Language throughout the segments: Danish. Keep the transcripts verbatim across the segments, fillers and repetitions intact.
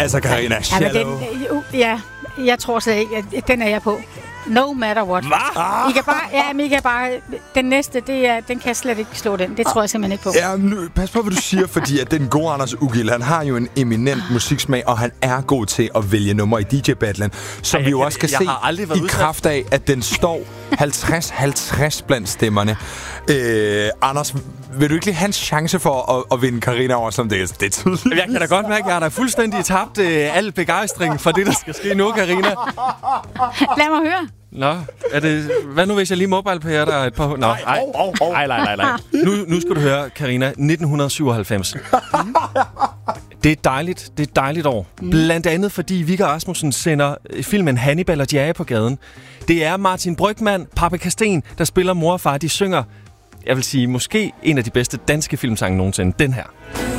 Altså, Karina, Shallow. Ja, den, uh, ja, jeg tror slet ikke, at den er jeg på. No matter what. Hvad? I kan bare, ja, men I kan bare, den næste, det er, den kan jeg slet ikke slå den. Det tror jeg simpelthen ikke på. Ja, nu, pas på, hvad du siger, fordi at den gode Anders Ugiel, han har jo en eminent musiksmag, og han er god til at vælge nummer i D J-battlen, som Ej, vi jo også kan se i kraft af, at den står halvtreds halvtreds blandt stemmerne. Øh, Anders, vil du ikke lige have en chance for at, at vinde Karina over, som det er? Det er tydeligt. Jeg kan da godt mærke, at jeg har da fuldstændig tabt øh, al begejstring for det, der skal ske nu, Karina. Lad mig høre. Nå, er det... Hvad nu, hvis jeg lige mobile-pærer dig et par... Nå, nej, nej, nej, nej, nej. Nu, nu skal du høre, Karina, nitten syvoghalvfems. Det er et dejligt, det er et dejligt år. Mm. Blandt andet, fordi Viggo Rasmussen sender filmen Hannibal og Djæge på gaden. Det er Martin Brygmann, Paprika Steen, der spiller mor og far. De synger, jeg vil sige, måske en af de bedste danske filmsange nogensinde. Den her.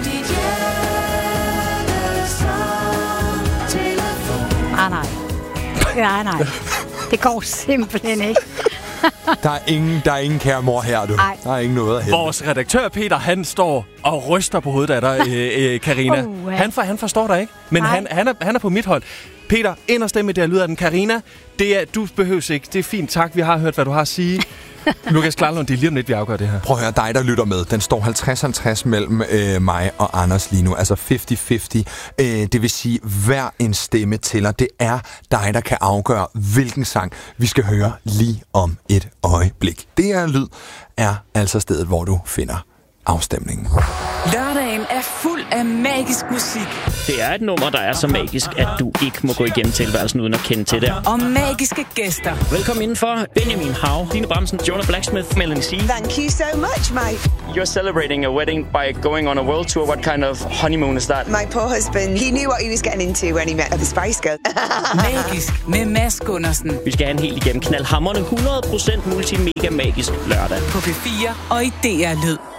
Ah, nej. Nej, nej. Det går simpelthen ikke. Der er ingen, der er ingen kære mor her, du. Ej. Der er ingen noget at hente. Vores redaktør Peter, han står og ryster på hovedet af dig, øh, øh, Karina. Uh, ja. han, for, han forstår dig ikke, men han, han, er, han er på mit hold. Peter, ind og stemme der lyder den. Karina, det er, du behøves ikke. Det er fint, tak. Vi har hørt, hvad du har at sige. Lukas Klarlund, det er lige om lidt, vi afgør det her. Prøv at høre, dig der lytter med. Den står halvtreds halvtreds mellem øh, mig og Anders lige nu. Altså halvtreds halvtreds. Øh, det vil sige, hver en stemme tæller. Det er dig, der kan afgøre, hvilken sang vi skal høre lige om et øjeblik. Det her lyd er altså stedet, hvor du finder afstemningen. Lørdagen er fuld af magisk musik. Det er et nummer, der er så magisk, at du ikke må gå igennem tilværelsen uden at kende til det. Og magiske gæster. Velkommen indenfor. Benjamin Hav, Line Bramsen, Jonah Blacksmith, Melanie C. Thank you so much, mate. You're celebrating a wedding by going on a world tour. What kind of honeymoon is that? My poor husband, he knew what he was getting into when he met the Spice Girl. Magisk med Mads Gundersen. Vi skal have en helt igennem knaldhamrende hundrede procent multimega magisk lørdag. På P fire og i D R Lyd.